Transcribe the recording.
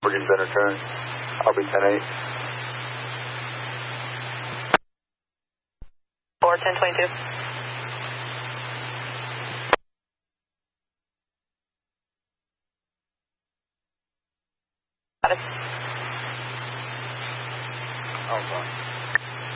Morgan center turn. I'll be 10-8. 4-10-22. Got it. Oh, fine.